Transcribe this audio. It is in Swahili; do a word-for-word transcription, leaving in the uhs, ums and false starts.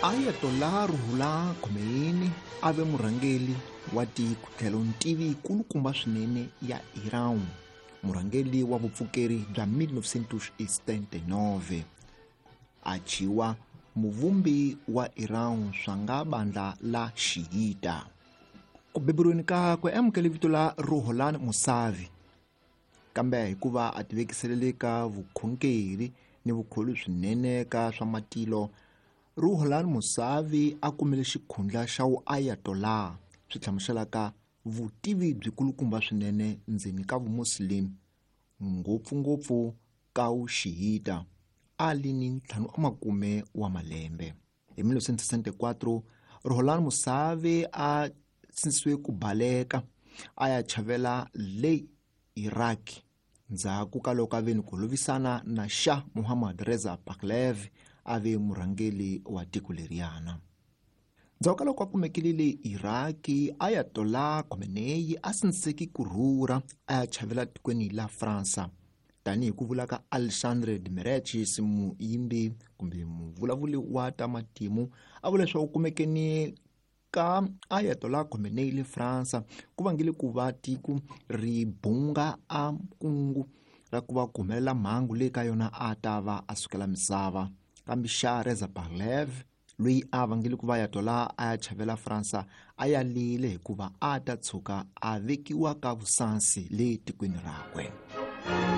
Ayatollah Ruhollah Khomeini a ve murhangeri wa tiko tlhelo ntivi kulukumba swinene ya Iran, murhangeri wa vupfukeri bya mil novecentos e setenta e nove. A chiwa muvumbi wa Iran swa nga bandla la Shiita. Ku beburiweni kakwe amukele vito la Ruhollah Musavi, kambe hikuva a tivekiselele ka vukhongeri ni vukholi swinene ka swa matilo, Ruhollah Musavi a kumile xikhundla xa wu Ayatollah, swi hlamuselaka vutivi byi kulukumba swinene ndzeni ka vumuslim, ngopfungopfu ka Wuxihita, a li ni ntlhanu wa makume wa malembe. Hi mil novecento sessenta e quatro Ruhollah Musavi a sinsiwe ku baleka a ya chavela le Iraq ndzhaku ka loko a ve ni ku holovisana na Shah Mohammad Reza Pahlavi a ve murhangeri wa tiko leriyana. Ndzhaku ka loko a kumekile le Iraq, Ayatollah Khomeini a sinseki ku rhurha a ya chavela tikweni la Fransa, tanihi ku vulaka Alexandre de Méréchis, muyimbi kumbe muvulavuli wa ta matimu, a vula leswaku kumekeni ka Ayatollah Khomeini le Fransa ku vangile ku va tiko ri bunga a kungu ra ku va ku humelela mhangu leyi ka yona a ta va a sukela misava. Kambe Shah Reza Pahlavi, loyi a vangile ku va Ayatollah a ya chavela Fransa, a ya lile hikuva a ta tshuka a vekiwa ka vusansi le tikweni rakwe.